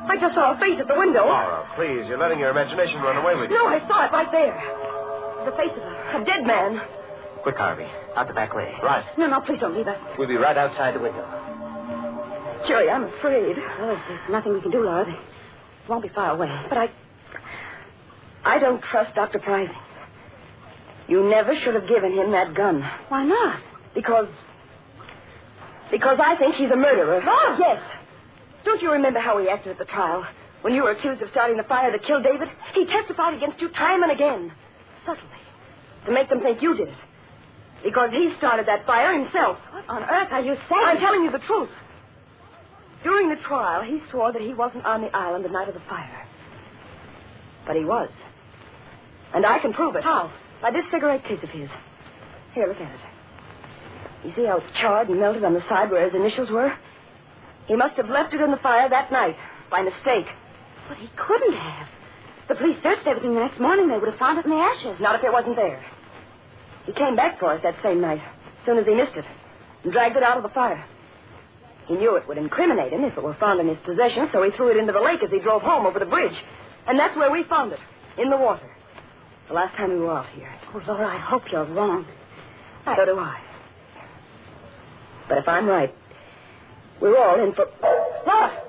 I just saw a face at the window. Laura, please, you're letting your imagination run away with you. No, I saw it right there. It was the face of a dead man. Quick, Harvey. Out the back way. Right. No, please don't leave us. We'll be right outside the window. Jerry, I'm afraid. Oh, there's nothing we can do, Laura. They won't be far away. But I don't trust Dr. Pricing. You never should have given him that gun. Why not? Because I think he's a murderer. Laura! Yes. Don't you remember how he acted at the trial? When you were accused of starting the fire that killed David? He testified against you time and again. Subtly. To make them think you did it. Because he started that fire himself. What on earth are you saying? I'm telling you the truth. During the trial, he swore that he wasn't on the island the night of the fire. But he was. And I can prove it. How? By this cigarette case of his. Here, look at it. You see how it's charred and melted on the side where his initials were? He must have left it in the fire that night, by mistake. But he couldn't have. The police searched everything the next morning. They would have found it in the ashes. Not if it wasn't there. He came back for us that same night, as soon as he missed it, and dragged it out of the fire. He knew it would incriminate him if it were found in his possession, so he threw it into the lake as he drove home over the bridge. And that's where we found it, in the water. The last time we were out here. Oh, Laura, I hope you're wrong. So do I. But if I'm right, we're all in for... Laura!